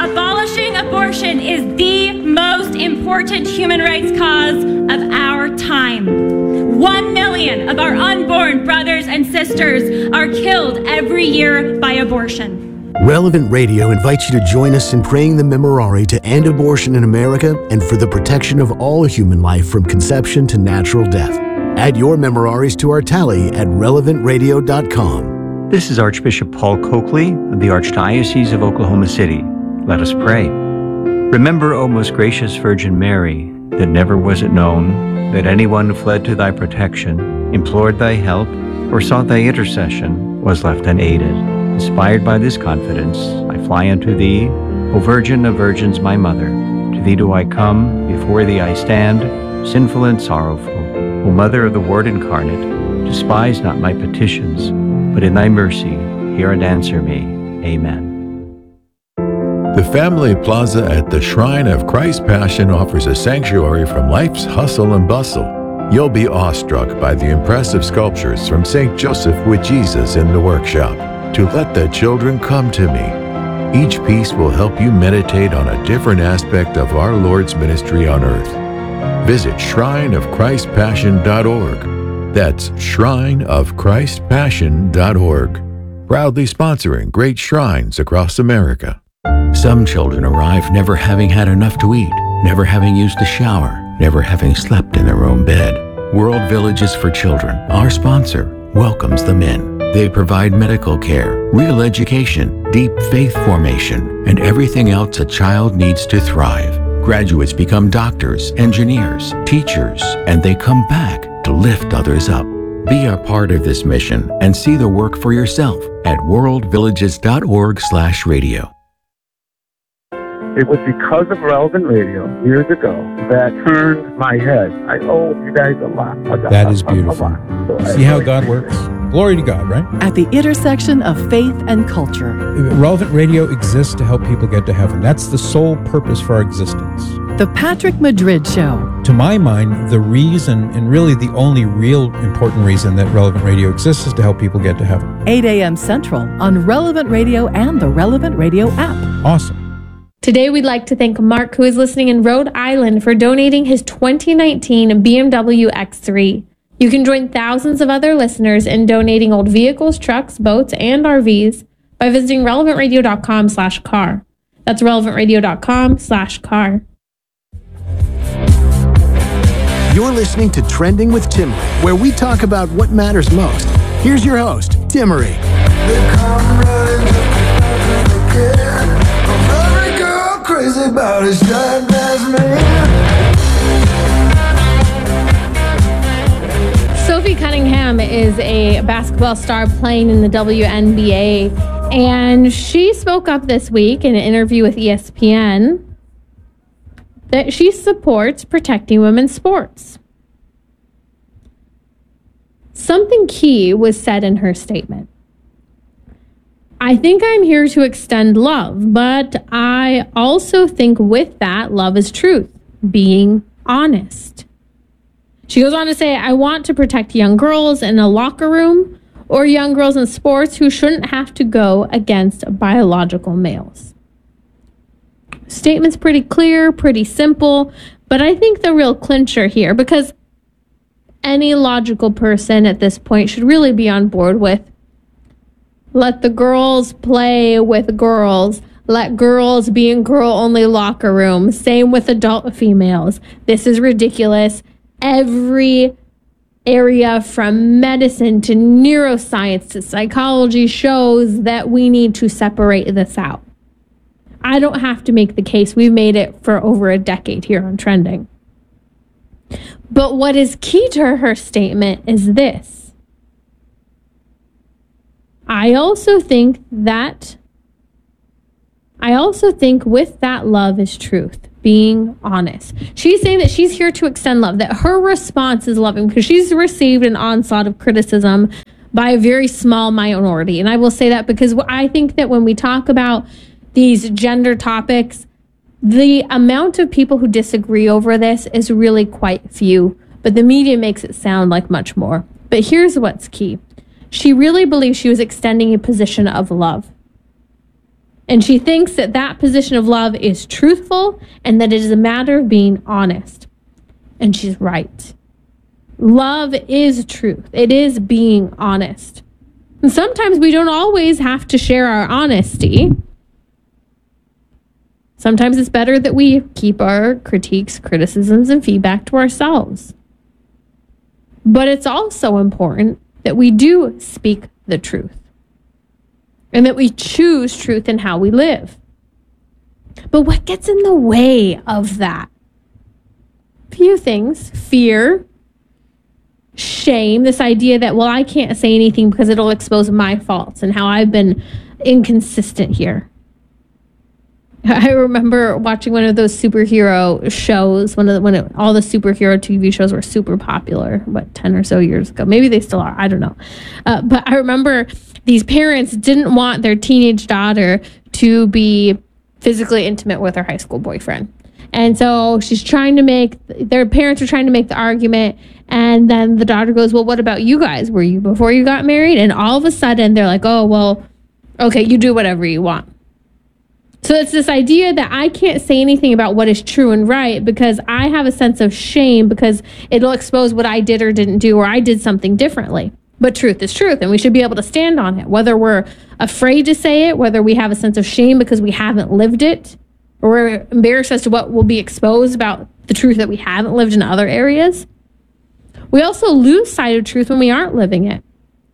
Abolishing abortion is the most important human rights cause of our time. 1 million of our unborn brothers and sisters are killed every year by abortion. Relevant Radio invites you to join us in praying the Memorare to end abortion in America and for the protection of all human life from conception to natural death. Add your Memoraries to our tally at relevantradio.com. This is Archbishop Paul Coakley of the Archdiocese of Oklahoma City. Let us pray. Remember, O most gracious Virgin Mary, that never was it known that anyone who fled to thy protection, implored thy help, or sought thy intercession was left unaided. Inspired by this confidence, I fly unto thee, O Virgin of Virgins, my Mother. To thee do I come, before thee I stand, sinful and sorrowful. O Mother of the Word incarnate, despise not my petitions, but in thy mercy hear and answer me. Amen. The Family Plaza at the Shrine of Christ's Passion offers a sanctuary from life's hustle and bustle. You'll be awestruck by the impressive sculptures from St. Joseph with Jesus in the workshop. To let the children come to me. Each piece will help you meditate on a different aspect of our Lord's ministry on earth. Visit shrineofchristpassion.org. That's shrineofchristpassion.org. Proudly sponsoring great shrines across America. Some children arrive never having had enough to eat, never having used a shower, never having slept in their own bed. World Villages for Children, our sponsor, welcomes them in. They provide medical care, real education, deep faith formation, and everything else a child needs to thrive. Graduates become doctors, engineers, teachers, and they come back to lift others up. Be a part of this mission and see the work for yourself at worldvillages.org/radio. It was because of Relevant Radio years ago that turned my head. I owe you guys a lot. That is beautiful. See how God works? Glory to God, right? At the intersection of faith and culture. Relevant Radio exists to help people get to heaven. That's the sole purpose for our existence. The Patrick Madrid Show. To my mind, the reason, and really the only real important reason that Relevant Radio exists is to help people get to heaven. 8 a.m. Central on Relevant Radio and the Relevant Radio app. Awesome. Today, we'd like to thank Mark, who is listening in Rhode Island, for donating his 2019 BMW X3. You can join thousands of other listeners in donating old vehicles, trucks, boats, and RVs by visiting relevantradio.com/car. That's relevantradio.com/car. You're listening to Trending with Timmery, where we talk about what matters most. Here's your host, Timmery. Crazy about his man. Sophie Cunningham is a basketball star playing in the WNBA, and she spoke up this week in an interview with ESPN that she supports protecting women's sports. Something key was said in her statement. I think I'm here to extend love, but I also think with that, love is truth, being honest. She goes on to say, I want to protect young girls in a locker room or young girls in sports who shouldn't have to go against biological males. Statement's pretty clear, pretty simple, but I think the real clincher here, because any logical person at this point should really be on board with let the girls play with girls. Let girls be in girl-only locker rooms. Same with adult females. This is ridiculous. Every area from medicine to neuroscience to psychology shows that we need to separate this out. I don't have to make the case. We've made it for over a decade here on Trending. But what is key to her statement is this. I also think with that love is truth, being honest. She's saying that she's here to extend love, that her response is loving because she's received an onslaught of criticism by a very small minority. And I will say that because I think that when we talk about these gender topics, the amount of people who disagree over this is really quite few, but the media makes it sound like much more. But here's what's key. She really believes she was extending a position of love. And she thinks that that position of love is truthful and that it is a matter of being honest. And she's right. Love is truth. It is being honest. And sometimes we don't always have to share our honesty. Sometimes it's better that we keep our critiques, criticisms, and feedback to ourselves. But it's also important that we do speak the truth and that we choose truth in how we live. But what gets in the way of that? Few things: fear, shame, this idea that, well, I can't say anything because it'll expose my faults and how I've been inconsistent here. I remember watching one of those superhero shows, when all the superhero TV shows were super popular, 10 or so years ago. Maybe they still are, I don't know. But I remember these parents didn't want their teenage daughter to be physically intimate with her high school boyfriend. And so their parents are trying to make the argument. And then the daughter goes, well, what about you guys? Were you before you got married? And all of a sudden they're like, oh, well, okay, you do whatever you want. So it's this idea that I can't say anything about what is true and right because I have a sense of shame because it'll expose what I did or didn't do, or I did something differently. But truth is truth, and we should be able to stand on it, whether we're afraid to say it, whether we have a sense of shame because we haven't lived it, or we're embarrassed as to what will be exposed about the truth that we haven't lived in other areas. We also lose sight of truth when we aren't living it.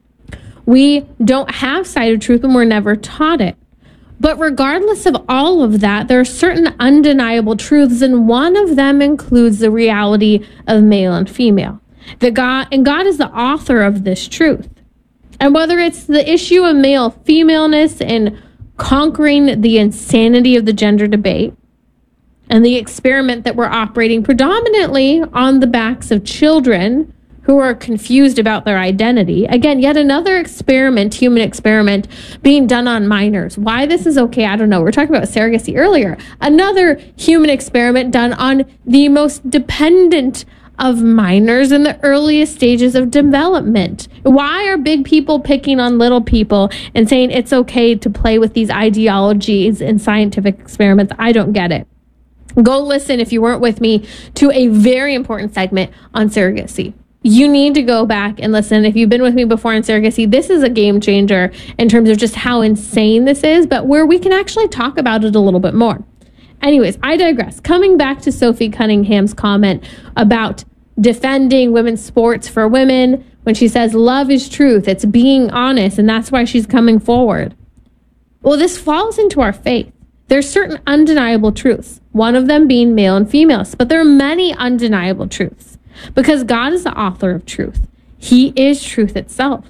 We don't have sight of truth when we're never taught it. But regardless of all of that, there are certain undeniable truths, and one of them includes the reality of male and female. God is the author of this truth. And whether it's the issue of male femaleness and conquering the insanity of the gender debate, and the experiment that we're operating predominantly on the backs of children who are confused about their identity. Again, yet another experiment, human experiment, being done on minors. Why this is okay, I don't know. We were talking about surrogacy earlier. Another human experiment done on the most dependent of minors in the earliest stages of development. Why are big people picking on little people and saying it's okay to play with these ideologies in scientific experiments? I don't get it. Go listen, if you weren't with me, to a very important segment on surrogacy. You need to go back and listen. If you've been with me before in surrogacy, this is a game changer in terms of just how insane this is, but where we can actually talk about it a little bit more. Anyways, I digress. Coming back to Sophie Cunningham's comment about defending women's sports for women, when she says love is truth, it's being honest, and that's why she's coming forward. Well, this falls into our faith. There's certain undeniable truths, one of them being male and female, but there are many undeniable truths. Because God is the author of truth. He is truth itself.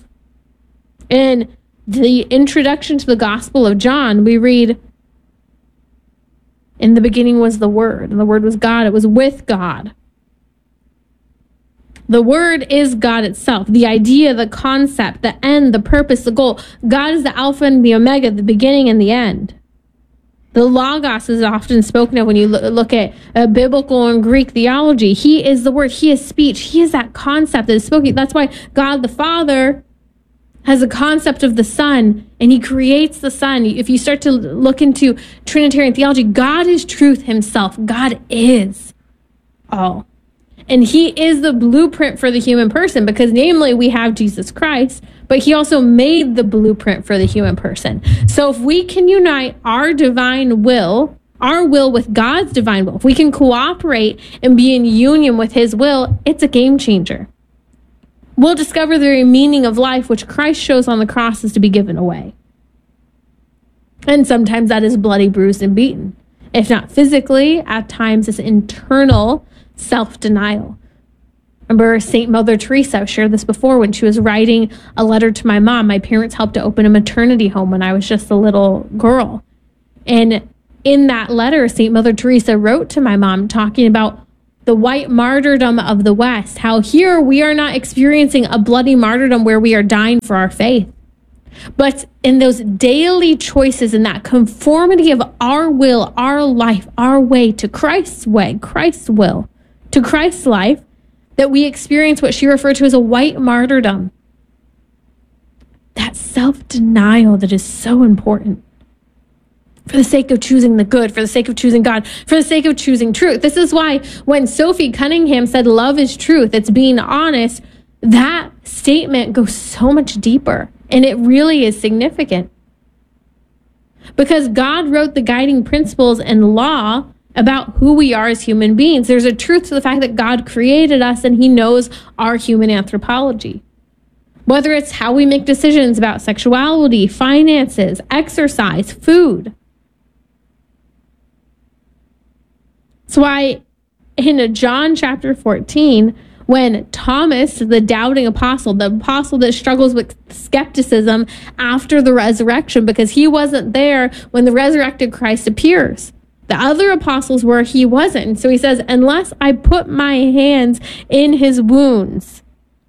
In the introduction to the Gospel of John, we read, in the beginning was the Word, and the Word was God. It was with God. The Word is God itself. The idea, the concept, the end, the purpose, the goal. God is the Alpha and the Omega, the beginning and the end. The Logos is often spoken of when you look at biblical and Greek theology. He is the Word. He is speech. He is that concept that is spoken. That's why God the Father has a concept of the Son, and He creates the Son. If you start to look into Trinitarian theology, God is truth Himself. God is all. And He is the blueprint for the human person because, namely, we have Jesus Christ, but He also made the blueprint for the human person. So if we can unite our divine will, our will with God's divine will, if we can cooperate and be in union with His will, it's a game changer. We'll discover the very meaning of life, which Christ shows on the cross is to be given away. And sometimes that is bloody, bruised, and beaten. If not physically, at times it's internal self-denial. Remember St. Mother Teresa, I've shared this before, when she was writing a letter to my mom. My parents helped to open a maternity home when I was just a little girl. And in that letter, St. Mother Teresa wrote to my mom talking about the white martyrdom of the West, how here we are not experiencing a bloody martyrdom where we are dying for our faith. But in those daily choices, in that conformity of our will, our life, our way to Christ's way, Christ's will, to Christ's life, that we experience what she referred to as a white martyrdom. That self-denial that is so important. for the sake of choosing the good, for the sake of choosing God, for the sake of choosing truth. This is why when Sophie Cunningham said love is truth, it's being honest, that statement goes so much deeper, and it really is significant. Because God wrote the guiding principles and law about who we are as human beings. There's a truth to the fact that God created us and he knows our human anthropology. Whether it's how we make decisions about sexuality, finances, exercise, food. That's why in John chapter 14, when Thomas, the doubting apostle, the apostle that struggles with skepticism after the resurrection, because he wasn't there when the resurrected Christ appears. The other apostles were, he wasn't. So he says, unless I put my hands in his wounds,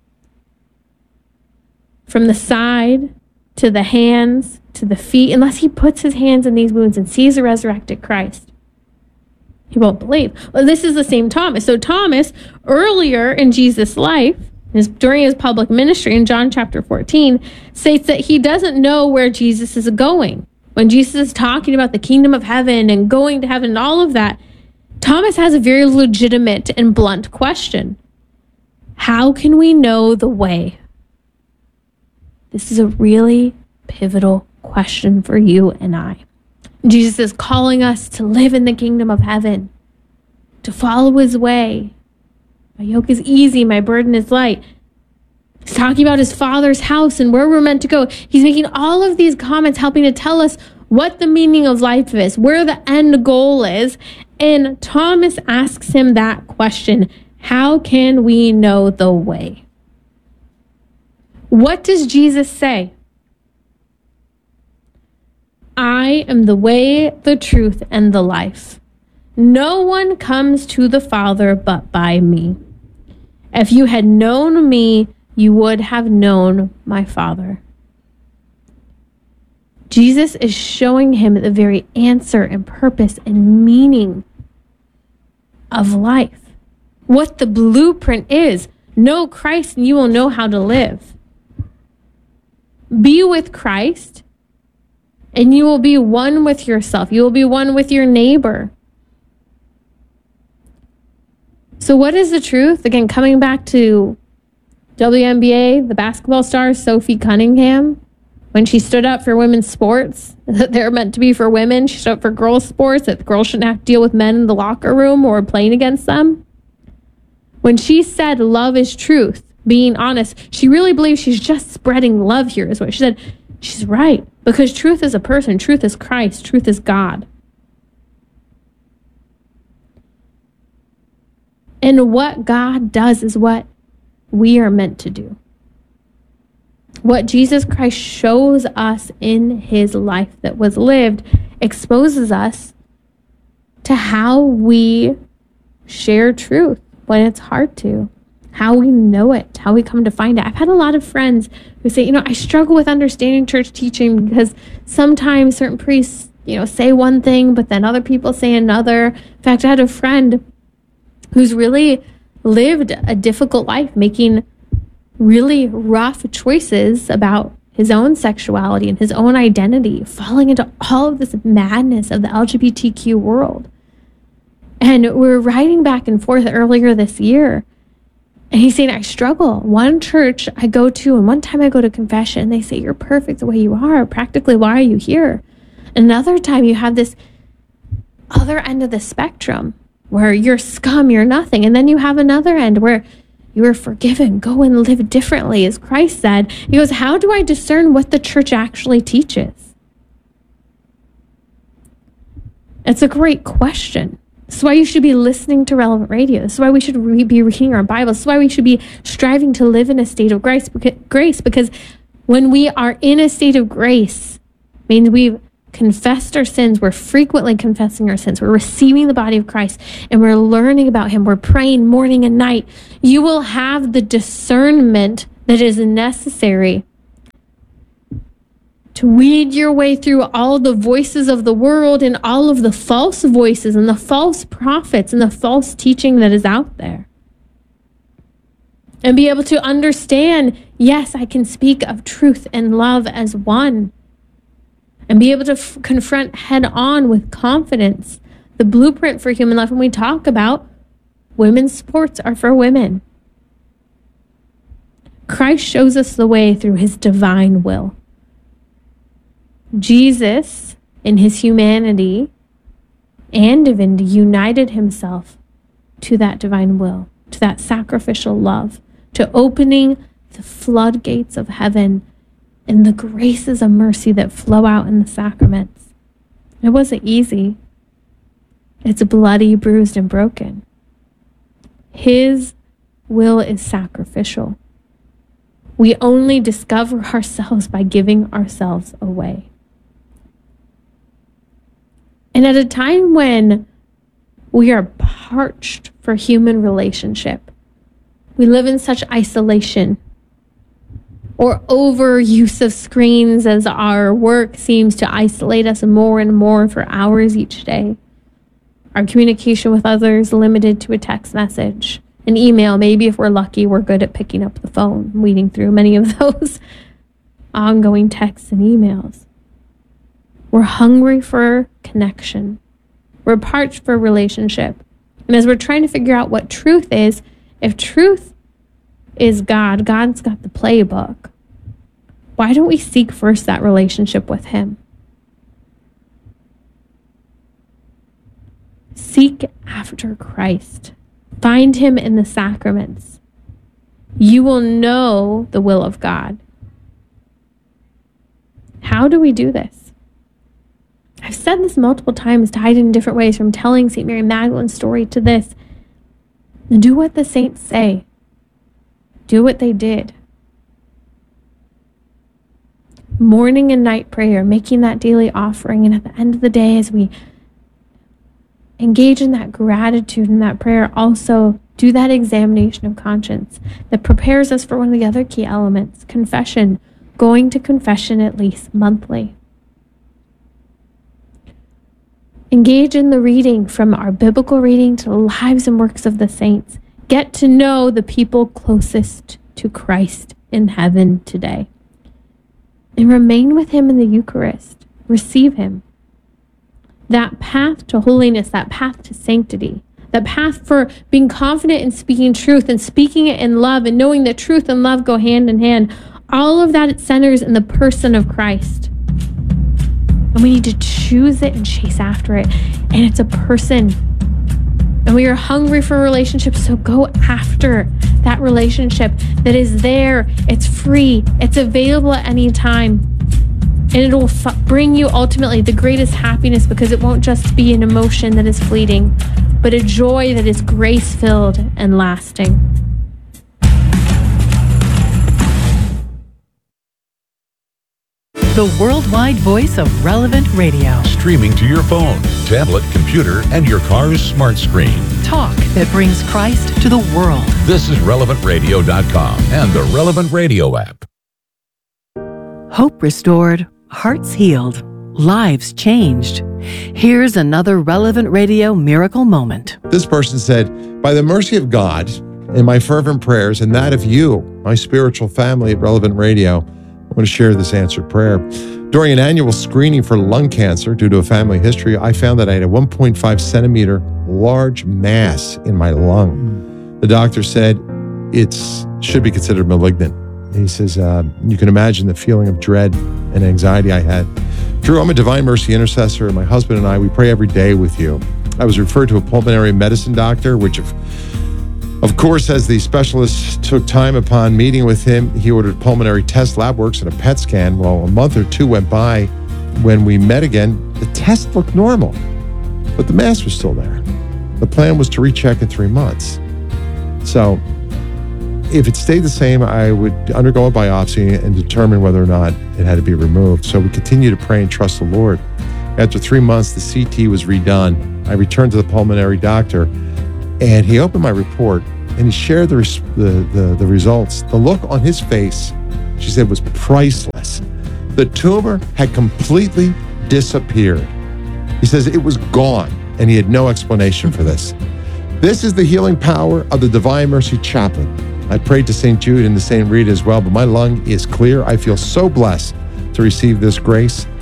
from the side to the hands to the feet, unless he puts his hands in these wounds and sees the resurrected Christ, he won't believe. Well, this is the same Thomas. So Thomas, earlier in Jesus' life, during his public ministry in John chapter 14, states that he doesn't know where Jesus is going. When Jesus is talking about the kingdom of heaven and going to heaven and all of that, Thomas has a very legitimate and blunt question. How can we know the way? This is a really pivotal question for you and I. Jesus is calling us to live in the kingdom of heaven, to follow his way. My yoke is easy, my burden is light. He's talking about his Father's house and where we're meant to go. He's making all of these comments, helping to tell us what the meaning of life is, where the end goal is. And Thomas asks him that question, how can we know the way? What does Jesus say? I am the way, the truth, and the life. No one comes to the Father but by me. If you had known me, you would have known my Father. Jesus is showing him the very answer and purpose and meaning of life. What the blueprint is. Know Christ and you will know how to live. Be with Christ and you will be one with yourself. You will be one with your neighbor. So what is the truth? Again, coming back to WNBA, the basketball star Sophie Cunningham, when she stood up for women's sports, that they're meant to be for women. She stood up for girls' sports, that girls shouldn't have to deal with men in the locker room or playing against them. When she said love is truth, being honest, she really believes she's just spreading love here, is what she said. She's right, because truth is a person, truth is Christ, truth is God. And what God does is what we are meant to do. What Jesus Christ shows us in his life that was lived exposes us to how we share truth when it's hard to, how we know it, how we come to find it. I've had a lot of friends who say, I struggle with understanding church teaching because sometimes certain priests, say one thing, but then other people say another. In fact, I had a friend who's really lived a difficult life, making really rough choices about his own sexuality and his own identity, falling into all of this madness of the LGBTQ world. And we were writing back and forth earlier this year, and he's saying, I struggle. One church I go to, and one time I go to confession, they say, you're perfect the way you are. Practically, why are you here? Another time you have this other end of the spectrum where you're scum, you're nothing. And then you have another end where you are forgiven. Go and live differently, as Christ said. He goes, how do I discern what the church actually teaches? It's a great question. That's why you should be listening to Relevant Radio. That's why we should be reading our Bible. That's why we should be striving to live in a state of grace, because when we are in a state of grace, it means we've confessed our sins. We're frequently confessing our sins. We're receiving the body of Christ and we're learning about him. We're praying morning and night. You will have the discernment that is necessary to weed your way through all the voices of the world and all of the false voices and the false prophets and the false teaching that is out there. And be able to understand, yes, I can speak of truth and love as one. and be able to confront head on with confidence the blueprint for human life when we talk about women's sports are for women. Christ shows us the way through his divine will. Jesus, in his humanity and divinity, united himself to that divine will, to that sacrificial love, to opening the floodgates of heaven and the graces of mercy that flow out in the sacraments. It wasn't easy. It's bloody, bruised, and broken. His will is sacrificial. We only discover ourselves by giving ourselves away. And at a time when we are parched for human relationship, we live in such isolation or overuse of screens as our work seems to isolate us more and more for hours each day. Our communication with others limited to a text message, an email. Maybe if we're lucky, we're good at picking up the phone, weeding through many of those ongoing texts and emails. We're hungry for connection. We're parched for relationship. And as we're trying to figure out what truth is, if truth is God, God's got the playbook. Why don't we seek first that relationship with him? Seek after Christ. Find him in the sacraments. You will know the will of God. How do we do this? I've said this multiple times, tied in different ways, from telling St. Mary Magdalene's story to this. Do what the saints say. Do what they did. Morning and night prayer, making that daily offering, and at the end of the day, as we engage in that gratitude and that prayer, also do that examination of conscience that prepares us for one of the other key elements, confession, going to confession at least monthly. Engage in the reading, from our biblical reading to the lives and works of the saints. Get to know the people closest to Christ in heaven today. And remain with him in the Eucharist. Receive him. That path to holiness, that path to sanctity, that path for being confident in speaking truth and speaking it in love and knowing that truth and love go hand in hand, all of that, it centers in the person of Christ. And we need to choose it and chase after it. And it's a person. And we are hungry for relationships, so go after that relationship that is there. It's free. It's available at any time. And it will bring you ultimately the greatest happiness, because it won't just be an emotion that is fleeting, but a joy that is grace-filled and lasting. The worldwide voice of Relevant Radio. Streaming to your phone, tablet, computer, and your car's smart screen. Talk that brings Christ to the world. This is RelevantRadio.com and the Relevant Radio app. Hope restored, hearts healed, lives changed. Here's another Relevant Radio miracle moment. This person said, by the mercy of God and my fervent prayers and that of you, my spiritual family at Relevant Radio, I want to share this answered prayer. During an annual screening for lung cancer due to a family history, I found that I had a 1.5 centimeter large mass in my lung. The doctor said it should be considered malignant. He says, you can imagine the feeling of dread and anxiety I had. Drew, I'm a Divine Mercy intercessor, and my husband and I, we pray every day with you. I was referred to a pulmonary medicine doctor, which of course, as the specialist took time upon meeting with him, he ordered pulmonary test, lab works, and a PET scan. Well, a month or two went by. When we met again, the test looked normal, but the mass was still there. The plan was to recheck in 3 months. So if it stayed the same, I would undergo a biopsy and determine whether or not it had to be removed. So we continue to pray and trust the Lord. After 3 months, the CT was redone. I returned to the pulmonary doctor, and he opened my report and he shared the results. The look on his face, she said, was priceless. The tumor had completely disappeared. He says it was gone, and he had no explanation for this. This is the healing power of the Divine Mercy Chaplain. I prayed to St. Jude and to St. Rita as well, but my lung is clear. I feel so blessed to receive this grace.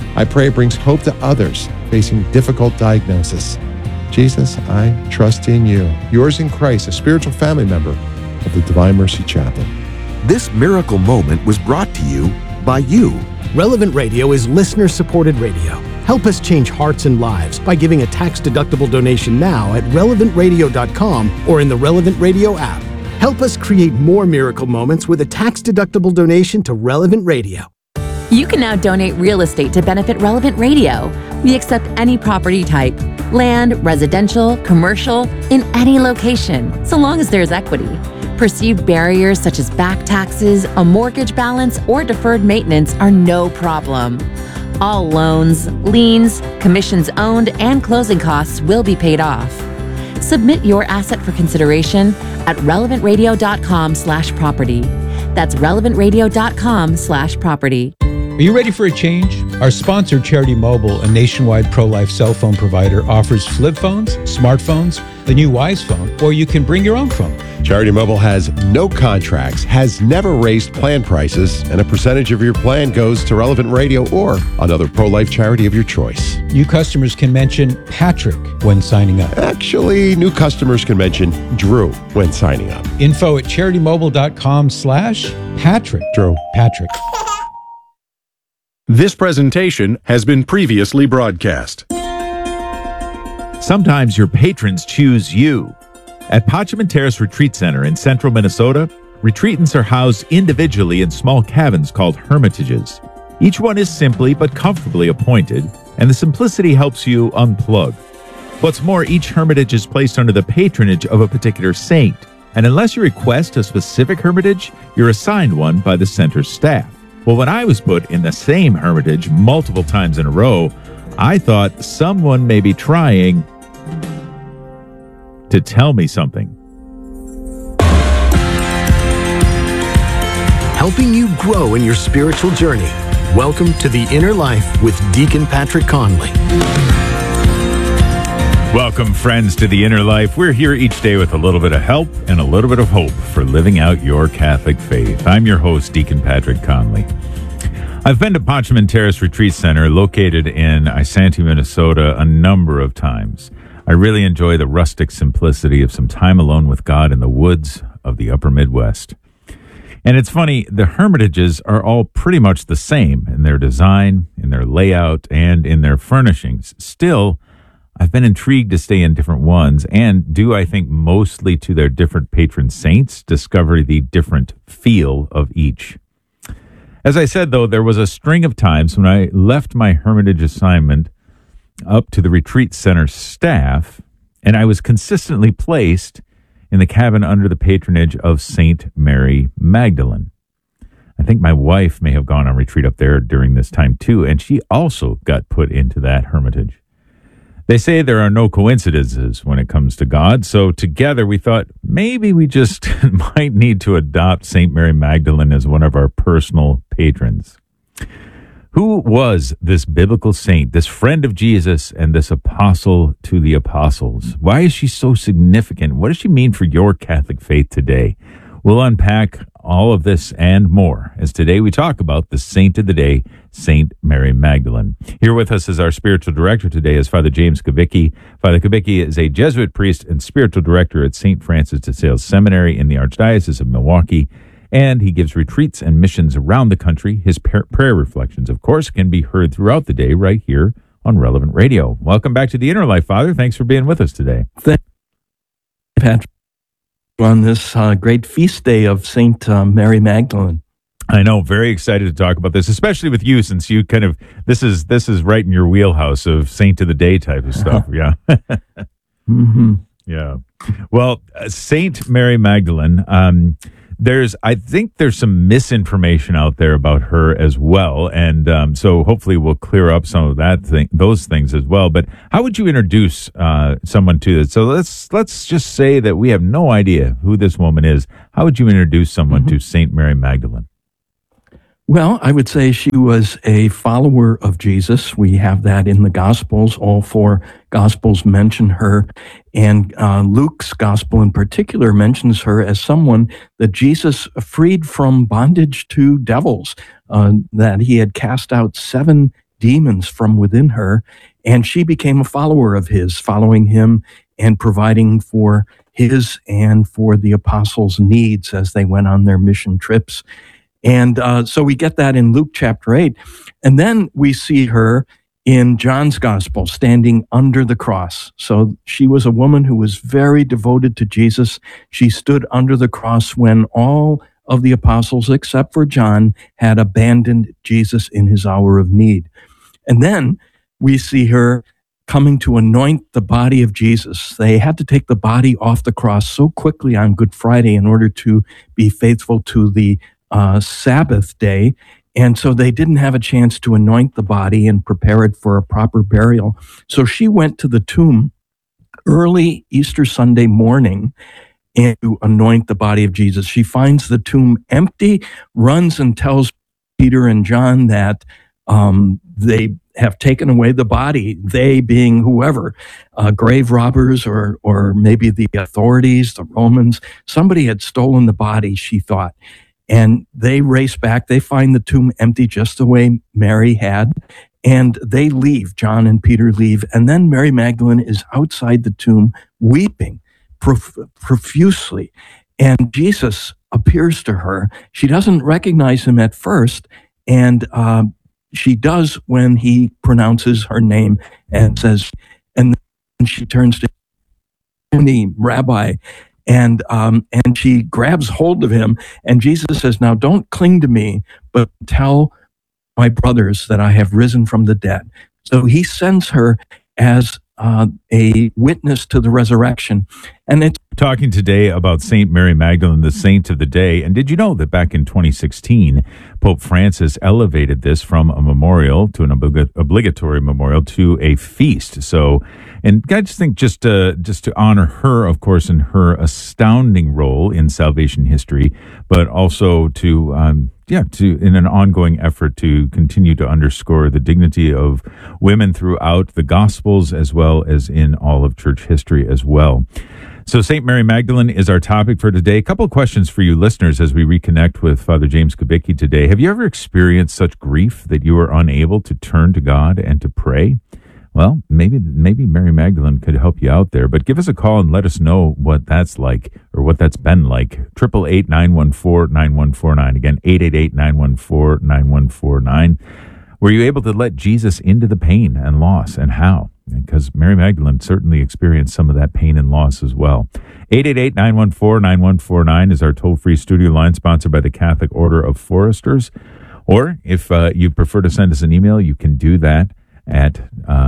I pray it brings hope to others facing difficult diagnosis. Jesus, I trust in you. Yours in Christ, a spiritual family member of the Divine Mercy Chapel. This miracle moment was brought to you by you. Relevant Radio is listener-supported radio. Help us change hearts and lives by giving a tax-deductible donation now at relevantradio.com or in the Relevant Radio app. Help us create more miracle moments with a tax-deductible donation to Relevant Radio. You can now donate real estate to benefit Relevant Radio. We accept any property type, land, residential, commercial, in any location, so long as there's equity. Perceived barriers such as back taxes, a mortgage balance, or deferred maintenance are no problem. All loans, liens, commissions owned, and closing costs will be paid off. Submit your asset for consideration at relevantradio.com/property. That's relevantradio.com/property. Are you ready for a change? Our sponsor, Charity Mobile, a nationwide pro-life cell phone provider, offers flip phones, smartphones, the new Wise phone, or you can bring your own phone. Charity Mobile has no contracts, has never raised plan prices, and a percentage of your plan goes to Relevant Radio or another pro-life charity of your choice. New customers can mention Patrick when signing up. Actually, new customers can mention Drew when signing up. Info at CharityMobile.com/Patrick. Drew. Patrick. This presentation has been previously broadcast. Sometimes your patrons choose you. At Potchman Terrace Retreat Center in central Minnesota, retreatants are housed individually in small cabins called hermitages. Each one is simply but comfortably appointed, and the simplicity helps you unplug. What's more, each hermitage is placed under the patronage of a particular saint, and unless you request a specific hermitage, you're assigned one by the center's staff. Well, when I was put in the same hermitage multiple times in a row, I thought someone may be trying to tell me something. Helping you grow in your spiritual journey. Welcome to The Inner Life with Deacon Patrick Conley. Welcome, friends, to The Inner Life. We're here each day with a little bit of help and a little bit of hope for living out your Catholic faith. I'm your host, Deacon Patrick Conley. I've been to Potchman Terrace Retreat Center, located in Isanti, Minnesota, a number of times. I really enjoy the rustic simplicity of some time alone with God in the woods of the upper Midwest. And it's funny, the hermitages are all pretty much the same in their design, in their layout, and in their furnishings. Still, I've been intrigued to stay in different ones, and do, I think, mostly to their different patron saints, discover the different feel of each. As I said, though, there was a string of times when I left my hermitage assignment up to the retreat center staff, and I was consistently placed in the cabin under the patronage of Saint Mary Magdalene. I think my wife may have gone on retreat up there during this time too, and she also got put into that hermitage. They say there are no coincidences when it comes to God, so together we thought maybe we just might need to adopt Saint Mary Magdalene as one of our personal patrons. Who was this biblical saint, this friend of Jesus, and this apostle to the apostles? Why is she so significant? What does she mean for your Catholic faith today? We'll unpack all of this and more as today we talk about the saint of the day, Saint Mary Magdalene. Here with us as our spiritual director today is Father James Kubicki. Father Kubicki is a Jesuit priest and spiritual director at St. Francis de Sales Seminary in the Archdiocese of Milwaukee, and he gives retreats and missions around the country. His prayer reflections, of course, can be heard throughout the day right here on Relevant Radio. Welcome back to The Inner Life, Father. Thanks for being with us today. Thank you, Patrick, on this great feast day of Saint Mary Magdalene. I know, very excited to talk about this, especially with you, since you kind of, this is right in your wheelhouse of saint of the day type of stuff. Yeah. Mm-hmm. Yeah. Well, Saint Mary Magdalene, I think there's some misinformation out there about her as well, and so hopefully we'll clear up some of those things as well. But how would you introduce someone to this? So let's just say that we have no idea who this woman is. How would you introduce someone to Saint Mary Magdalene? Well, I would say she was a follower of Jesus. We have that in the Gospels. All four Gospels mention her, and Luke's Gospel in particular mentions her as someone that Jesus freed from bondage to devils, that he had cast out 7 demons from within her, and she became a follower of his, following him and providing for his and for the apostles' needs as they went on their mission trips. And so we get that in Luke chapter 8. And then we see her in John's gospel standing under the cross. So she was a woman who was very devoted to Jesus. She stood under the cross when all of the apostles, except for John, had abandoned Jesus in his hour of need. And then we see her coming to anoint the body of Jesus. They had to take the body off the cross so quickly on Good Friday in order to be faithful to the Sabbath day. And so they didn't have a chance to anoint the body and prepare it for a proper burial. So she went to the tomb early Easter Sunday morning and to anoint the body of Jesus. She finds the tomb empty, runs and tells Peter and John that they have taken away the body, they being whoever, grave robbers or maybe the authorities, the Romans. Somebody had stolen the body, she thought. And they race back. They find the tomb empty just the way Mary had. And they leave. John and Peter leave. And then Mary Magdalene is outside the tomb weeping profusely. And Jesus appears to her. She doesn't recognize him at first. And she does when he pronounces her name and says, and then she turns to him, Rabbi. And she grabs hold of him, and Jesus says, now don't cling to me, but tell my brothers that I have risen from the dead. So he sends her as a witness to the resurrection. And it's talking today about St. Mary Magdalene, the saint of the day. And did you know that back in 2016, Pope Francis elevated this from a memorial to an obligatory memorial to a feast? So, and I just think just to honor her, of course, in her astounding role in salvation history, but also to in an ongoing effort to continue to underscore the dignity of women throughout the Gospels as well as in all of church history as well. So St. Mary Magdalene is our topic for today. A couple of questions for you listeners as we reconnect with Father James Kubicki today. Have you ever experienced such grief that you were unable to turn to God and to pray? Well, maybe Mary Magdalene could help you out there, but give us a call and let us know what that's like or what that's been like. 888-914-9149. Again, 888-914-9149. Were you able to let Jesus into the pain and loss, and how? Because Mary Magdalene certainly experienced some of that pain and loss as well. 888-914-9149 is our toll-free studio line, sponsored by the Catholic Order of Foresters. Or if you prefer to send us an email, you can do that at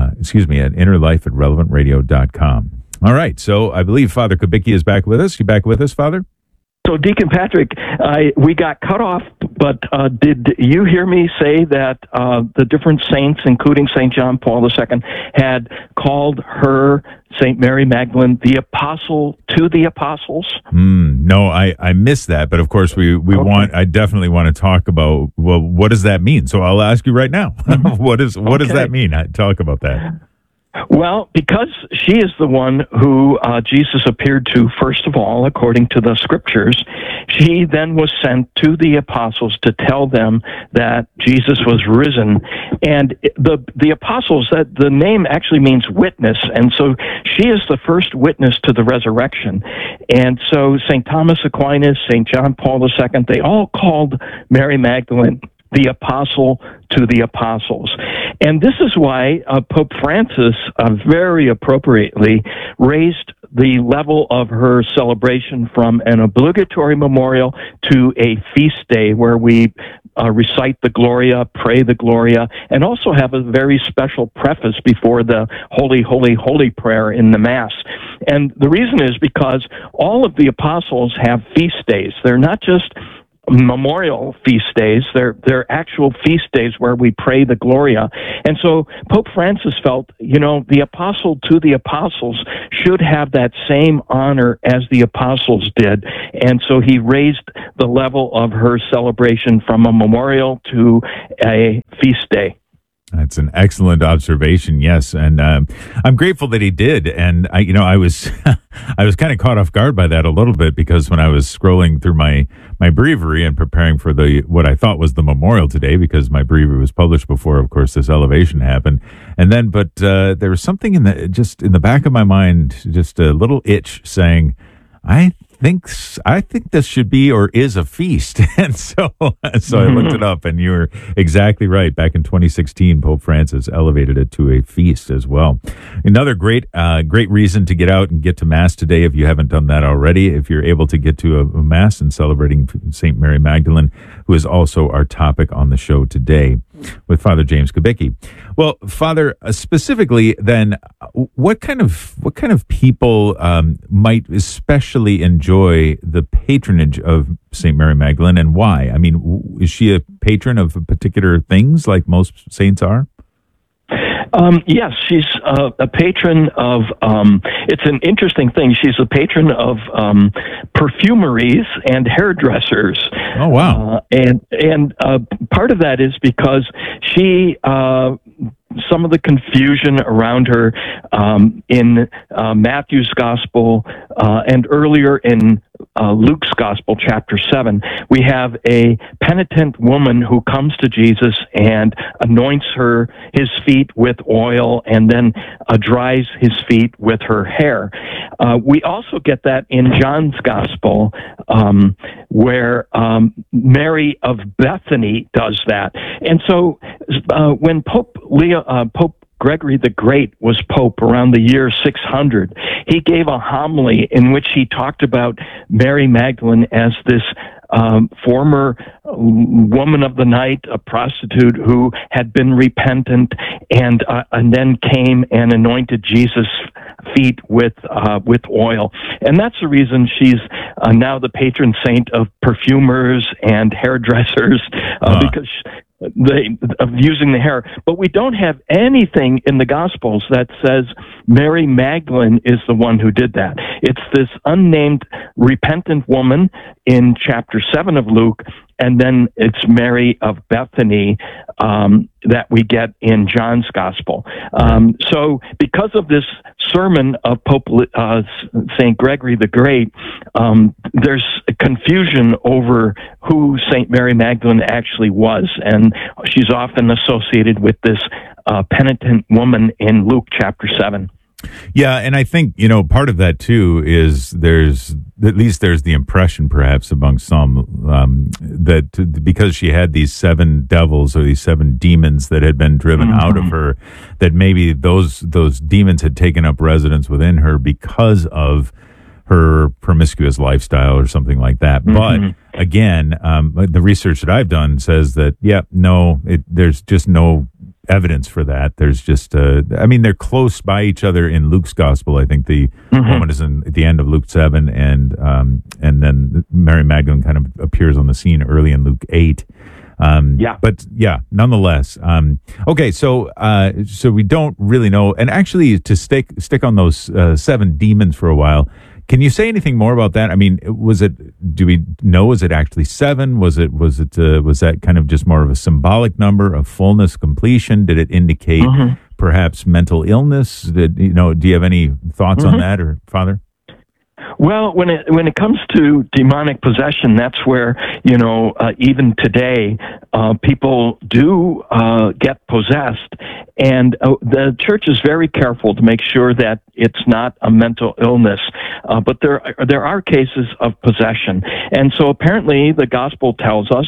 innerlife@relevantradio.com. All right, so I believe Father Kubicki is back with us. You back with us, Father? So, Deacon Patrick, we got cut off, but did you hear me say that the different saints, including St. John Paul II, had called her, St. Mary Magdalene, the apostle to the apostles? No, I missed that, but of course I definitely want to talk about, well, what does that mean? So I'll ask you right now. What does that mean? Talk about that. Well, because she is the one who Jesus appeared to first of all, according to the scriptures, she then was sent to the apostles to tell them that Jesus was risen. And the apostles, that the name actually means witness, and so she is the first witness to the resurrection. And so St. Thomas Aquinas, St. John Paul II, they all called Mary Magdalene the apostle to the apostles. And this is why Pope Francis very appropriately raised the level of her celebration from an obligatory memorial to a feast day where we recite the Gloria, pray the Gloria, and also have a very special preface before the Holy, Holy, Holy prayer in the Mass. And the reason is because all of the apostles have feast days. They're not just memorial feast days, they're actual feast days where we pray the Gloria. And so Pope Francis felt, the apostle to the apostles should have that same honor as the apostles did. And so he raised the level of her celebration from a memorial to a feast day. That's an excellent observation, yes, and I'm grateful that he did. And I was I was kind of caught off guard by that a little bit, because when I was scrolling through my breviary and preparing for what I thought was the memorial today, because my breviary was published before, of course, this elevation happened. And then, but there was something in the back of my mind, just a little itch saying, I think this should be or is a feast. And so I looked it up, and you were exactly right. Back in 2016, Pope Francis elevated it to a feast as well. Another great reason to get out and get to Mass today, if you haven't done that already, if you're able to get to a Mass and celebrating St. Mary Magdalene, who is also our topic on the show today with Father James Kubicki. Well, Father, specifically then, what kind of people might especially enjoy the patronage of St. Mary Magdalene, and why? I mean, is she a patron of particular things like most saints are? Yes, she's a patron of, it's an interesting thing. She's a patron of perfumeries and hairdressers. Oh, wow. And part of that is because she, some of the confusion around her in Matthew's Gospel and earlier in Luke's Gospel, chapter 7, we have a penitent woman who comes to Jesus and anoints his feet with oil and then dries his feet with her hair. We also get that in John's Gospel, where Mary of Bethany does that. And so when Pope Gregory the Great was Pope around the year 600, he gave a homily in which he talked about Mary Magdalene as this former woman of the night, a prostitute who had been repentant and then came and anointed Jesus' feet with oil. And that's the reason she's now the patron saint of perfumers and hairdressers, because of using the hair. But we don't have anything in the Gospels that says Mary Magdalene is the one who did that. It's this unnamed repentant woman in chapter 7 of Luke, and then it's Mary of Bethany that we get in John's Gospel. So because of this sermon of Pope St. Gregory the Great, there's confusion over who St. Mary Magdalene actually was, and she's often associated with this penitent woman in Luke chapter 7. Yeah, and I think, part of that too is there's the impression perhaps among some that because she had these 7 devils or these 7 demons that had been driven out of her, that maybe those demons had taken up residence within her because of her promiscuous lifestyle or something like that. But again, the research that I've done says that, there's just no evidence for that. There's just, they're close by each other in Luke's Gospel. I think the woman is at the end of Luke 7, and then Mary Magdalene kind of appears on the scene early in Luke 8. But nonetheless. Okay, so we don't really know. And actually, to stick on those 7 demons for a while, can you say anything more about that? I mean, do we know, was it actually 7? Was that kind of just more of a symbolic number of fullness, completion? Did it indicate perhaps mental illness? Do you have any thoughts on that, or Father? Well, when it comes to demonic possession, that's where, even today, people do get possessed. And the church is very careful to make sure that it's not a mental illness. But there are cases of possession. And so apparently the gospel tells us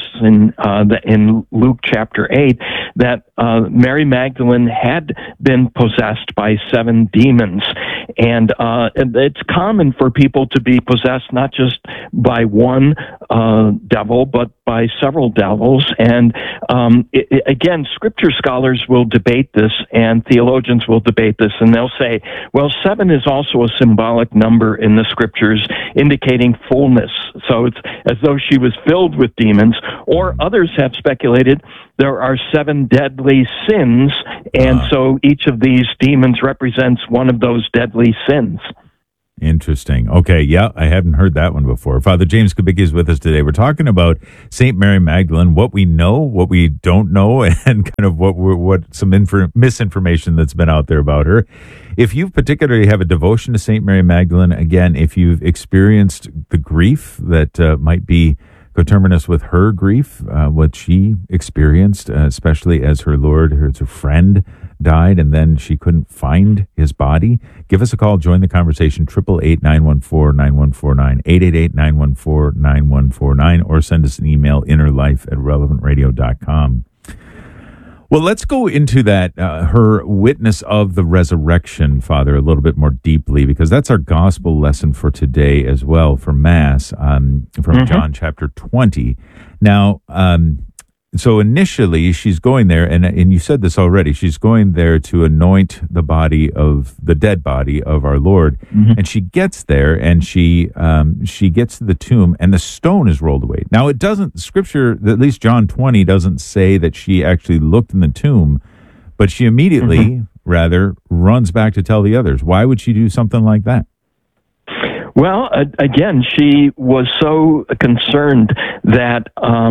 in Luke chapter 8 that Mary Magdalene had been possessed by 7 demons. And it's common for people to be possessed not just by one devil, but by several devils. And again, scripture scholars will debate this, and theologians will debate this, and they'll say, well, 7 is also a symbolic number in the scriptures indicating fullness. So it's as though she was filled with demons. Or others have speculated there are 7 deadly sins, and so each of these demons represents one of those deadly sins. Interesting. Okay, yeah, I hadn't heard that one before. Father James Kubicki is with us today. We're talking about St. Mary Magdalene, what we know, what we don't know, and kind of what some misinformation that's been out there about her. If you particularly have a devotion to St. Mary Magdalene, again, if you've experienced the grief that might be coterminous with her grief, what she experienced, especially as her Lord, her friend, died, and then she couldn't find his body. Give us a call. Join the conversation. 888-914-9149, 888-914-9149, or send us an email, innerlife@relevantradio.com. Well, let's go into that, her witness of the resurrection, Father, a little bit more deeply, because that's our gospel lesson for today as well, for Mass, from John chapter 20. Now, so initially she's going there, and you said this already, she's going there to anoint the dead body of our Lord. And she gets there, and she gets to the tomb, and the stone is rolled away. Now, it doesn't, Scripture, at least John 20, doesn't say that she actually looked in the tomb, but she immediately, rather, runs back to tell the others. Why would she do something like that? Well, again, she was so concerned that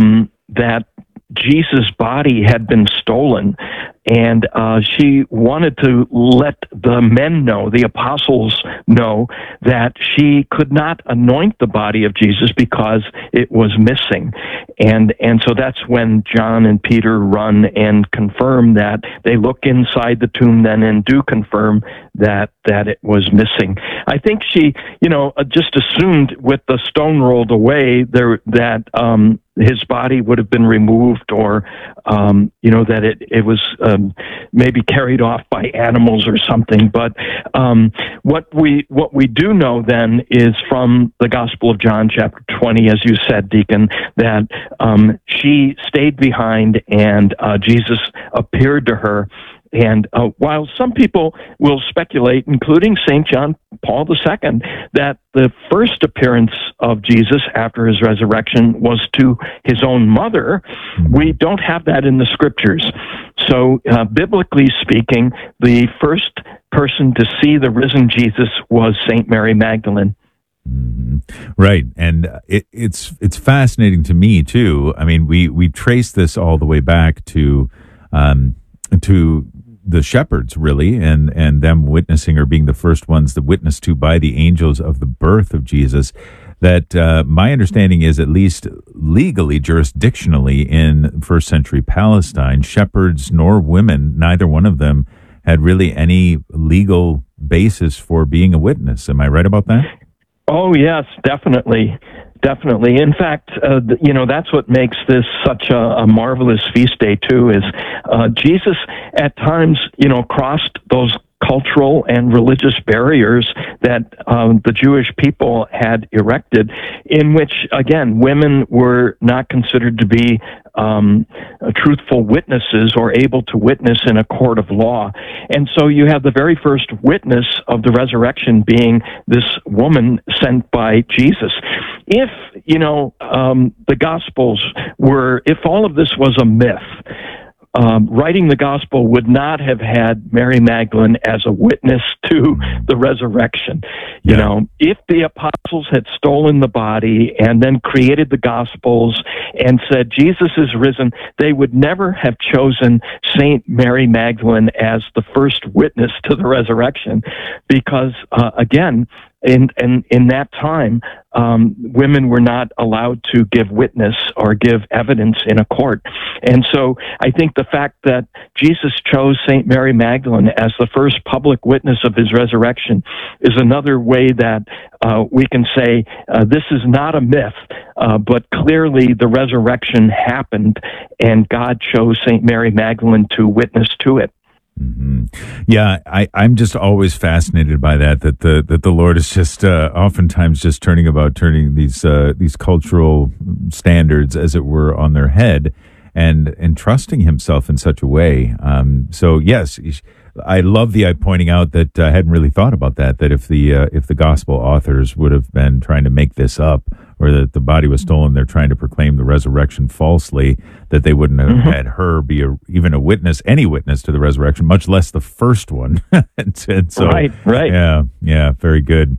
Jesus' body had been stolen, and she wanted to let the men know, the apostles know, that she could not anoint the body of Jesus because it was missing. And so that's when John and Peter run and confirm that. They look inside the tomb then and do confirm that it was missing. I think she, just assumed with the stone rolled away that his body would have been removed, or that it was maybe carried off by animals or something. But what we do know then is from the Gospel of John chapter 20, as you said, Deacon, that she stayed behind, and Jesus appeared to her. And while some people will speculate, including St. John Paul II, that the first appearance of Jesus after his resurrection was to his own mother, we don't have that in the Scriptures. So, biblically speaking, the first person to see the risen Jesus was St. Mary Magdalene. Right, and it's fascinating to me too. I mean, we trace this all the way back to the shepherds, really, and them witnessing, or being the first ones that witnessed to by the angels of the birth of Jesus. That my understanding is, at least legally, jurisdictionally, in first century Palestine, shepherds nor women, neither one of them had really any legal basis for being a witness. Am I right about that? Oh, yes, definitely. Definitely. In fact, that's what makes this such a marvelous feast day, too, is Jesus at times, crossed those cultural and religious barriers that the Jewish people had erected, in which, again, women were not considered to be truthful witnesses or able to witness in a court of law. And so you have the very first witness of the resurrection being this woman sent by Jesus. If, the Gospels if all of this was a myth, writing the gospel would not have had Mary Magdalene as a witness to the resurrection. If the apostles had stolen the body and then created the gospels and said Jesus is risen, they would never have chosen Saint Mary Magdalene as the first witness to the resurrection, because again, in that time, women were not allowed to give witness or give evidence in a court. And so I think the fact that Jesus chose St. Mary Magdalene as the first public witness of his resurrection is another way that we can say this is not a myth, but clearly the resurrection happened, and God chose St. Mary Magdalene to witness to it. Mm-hmm. Yeah, I'm just always fascinated by that the Lord is just oftentimes just turning these cultural standards, as it were, on their head, and trusting himself in such a way. So yes, I love the pointing out that I hadn't really thought about that if the gospel authors would have been trying to make this up, or that the body was stolen. They're trying to proclaim the resurrection falsely, that they wouldn't have had her be even a witness, any witness to the resurrection, much less the first one. and so, right. Yeah, very good.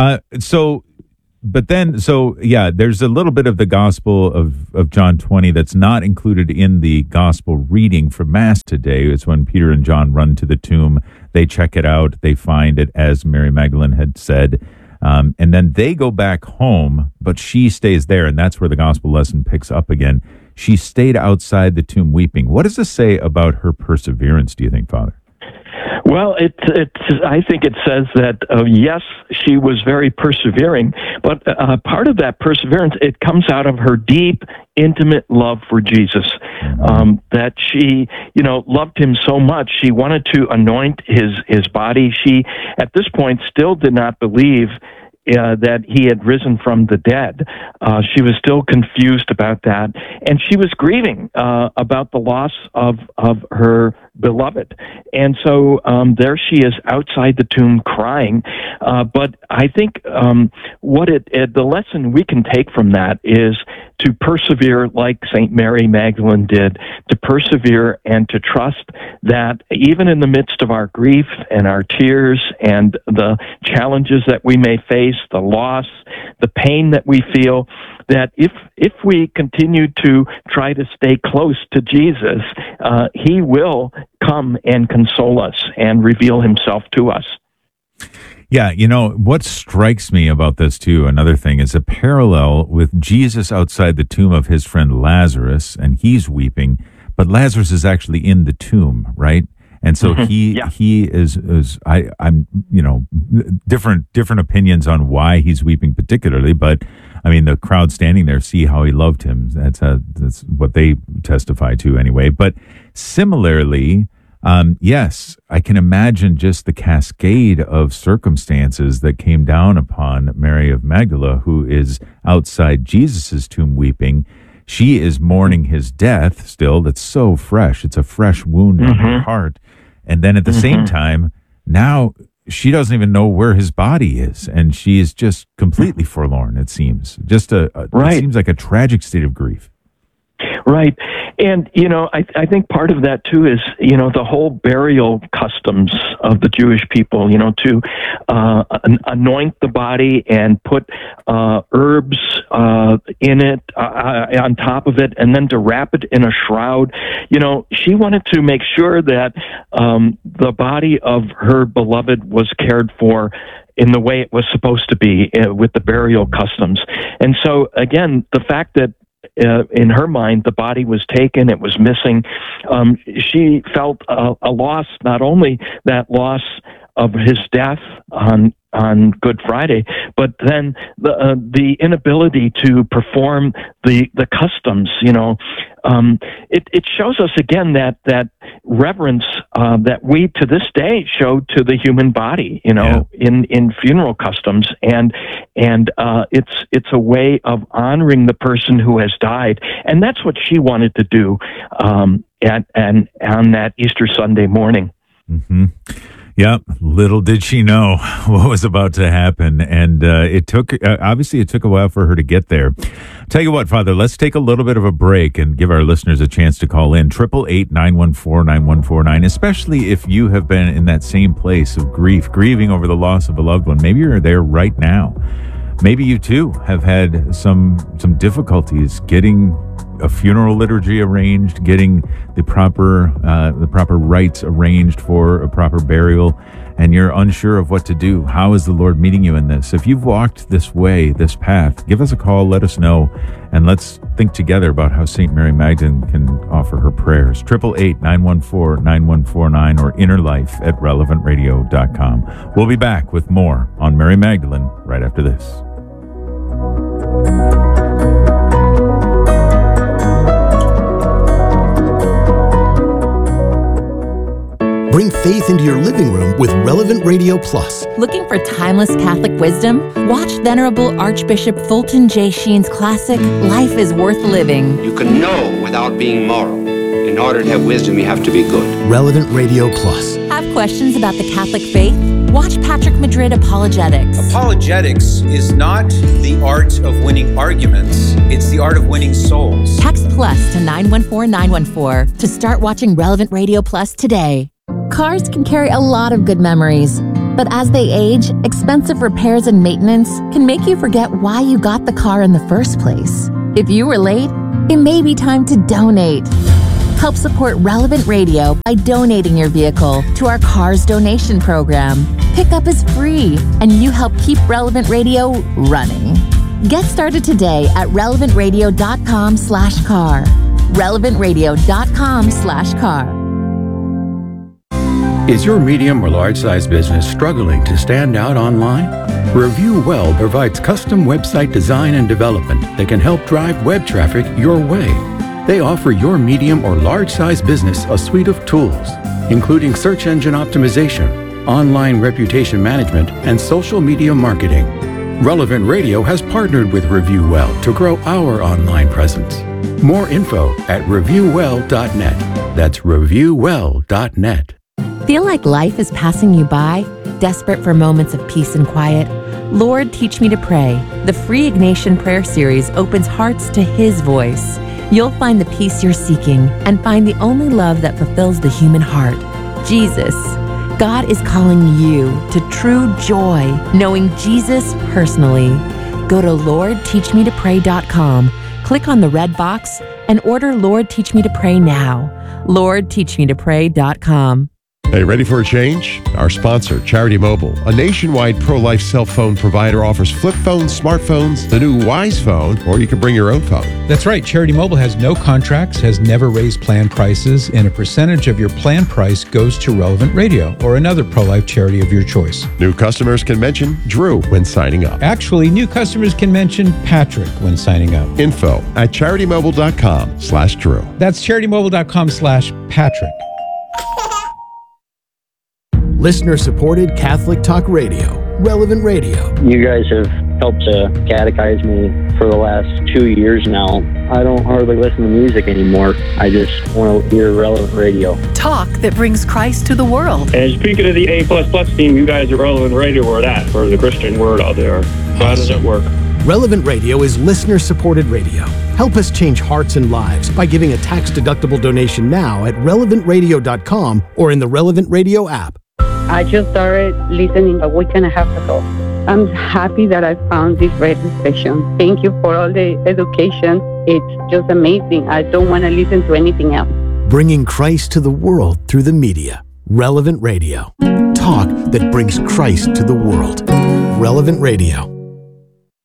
There's a little bit of the Gospel of John 20 that's not included in the Gospel reading for Mass today. It's when Peter and John run to the tomb. They check it out. They find it, as Mary Magdalene had said. And then they go back home, but she stays there, and that's where the Gospel lesson picks up again. She stayed outside the tomb weeping. What does this say about her perseverance, do you think, Father? Well, I think it says that, yes, she was very persevering, but part of that perseverance, it comes out of her deep, intimate love for Jesus, that she, loved him so much. She wanted to anoint his body. She, at this point, still did not believe that he had risen from the dead. She was still confused about that, and she was grieving about the loss of her beloved. And so there she is outside the tomb crying. But I think the lesson we can take from that is to persevere like St. Mary Magdalene did, to persevere and to trust that even in the midst of our grief and our tears and the challenges that we may face, the loss, the pain that we feel, that if we continue to try to stay close to Jesus, he will come and console us and reveal himself to us. Yeah, what strikes me about this, too, another thing, is a parallel with Jesus outside the tomb of his friend Lazarus, and he's weeping, but Lazarus is actually in the tomb, right? And so he is different opinions on why he's weeping particularly, but I mean, the crowd standing there see how he loved him. That's what they testify to anyway. But similarly, yes, I can imagine just the cascade of circumstances that came down upon Mary of Magdala, who is outside Jesus's tomb weeping. She is mourning his death still. That's so fresh. It's a fresh wound on her heart. And then at the same time, now she doesn't even know where his body is. And she is just completely forlorn, it seems. Just it seems like a tragic state of grief. Right. And, I think part of that, too, is, the whole burial customs of the Jewish people, to anoint the body and put herbs in it, on top of it, and then to wrap it in a shroud. She wanted to make sure that the body of her beloved was cared for in the way it was supposed to be with the burial customs. And so, again, the fact that in her mind, the body was taken, it was missing. She felt a loss, not only that loss of his death on Good Friday, but then the inability to perform the customs. It shows us again that reverence that we to this day show to the human body. In funeral customs, and it's a way of honoring the person who has died, and that's what she wanted to do on that Easter Sunday morning. Mm-hmm. Yep. Little did she know what was about to happen. And it took a while for her to get there. Tell you what, Father, let's take a little bit of a break and give our listeners a chance to call in. 888-914-9149, especially if you have been in that same place of grieving over the loss of a loved one. Maybe you're there right now. Maybe you too have had some difficulties getting a funeral liturgy arranged, getting the proper rites arranged for a proper burial, and you're unsure of what to do. How is the Lord meeting you in this? If you've walked this way, this path, give us a call, let us know, and let's think together about how St. Mary Magdalene can offer her prayers. 888-914-9149 or innerlife@relevantradio.com. We'll be back with more on Mary Magdalene right after this. Bring faith into your living room with Relevant Radio Plus. Looking for timeless Catholic wisdom? Watch Venerable Archbishop Fulton J. Sheen's classic, Life is Worth Living. You can know without being moral. In order to have wisdom, you have to be good. Relevant Radio Plus. Have questions about the Catholic faith? Watch Patrick Madrid Apologetics. Apologetics is not the art of winning arguments, it's the art of winning souls. Text PLUS to 914-914 to start watching Relevant Radio Plus today. Cars can carry a lot of good memories, but as they age, expensive repairs and maintenance can make you forget why you got the car in the first place. If you were late, it may be time to donate. Help support Relevant Radio by donating your vehicle to our Cars donation program. Pickup is free, and you help keep Relevant Radio running. Get started today at relevantradio.com/car. relevantradio.com/car. Is your medium or large size business struggling to stand out online? Review Well provides custom website design and development that can help drive web traffic your way. They offer your medium or large size business a suite of tools, including search engine optimization, online reputation management, and social media marketing. Relevant Radio has partnered with Review Well to grow our online presence. More info at reviewwell.net. That's reviewwell.net. Feel like life is passing you by? Desperate for moments of peace and quiet? Lord, Teach Me to Pray. The free Ignatian prayer series opens hearts to His voice. You'll find the peace you're seeking and find the only love that fulfills the human heart, Jesus. God is calling you to true joy, knowing Jesus personally. Go to LordTeachMeToPray.com, click on the red box, and order Lord Teach Me to Pray now. LordTeachMeToPray.com. Hey, ready for a change? Our sponsor, Charity Mobile, a nationwide pro-life cell phone provider, offers flip phones, smartphones, the new Wise phone, or you can bring your own phone. That's right. Charity Mobile has no contracts, has never raised plan prices, and a percentage of your plan price goes to Relevant Radio or another pro-life charity of your choice. New customers can mention Drew when signing up. Actually, new customers can mention Patrick when signing up. Info at CharityMobile.com/Drew. That's CharityMobile.com/Patrick. Listener-supported Catholic Talk Radio, Relevant Radio. You guys have helped to catechize me for the last 2 years now. I don't hardly listen to music anymore. I just want to hear Relevant Radio. Talk that brings Christ to the world. And speaking of the A++ team, you guys at Relevant Radio are that for the Christian word out there. How does it work? Relevant Radio is listener-supported radio. Help us change hearts and lives by giving a tax-deductible donation now at relevantradio.com or in the Relevant Radio app. I just started listening a week and a half ago. I'm happy that I found this radio station. Thank you for all the education. It's just amazing. I don't want to listen to anything else. Bringing Christ to the world through the media. Relevant Radio. Talk that brings Christ to the world. Relevant Radio.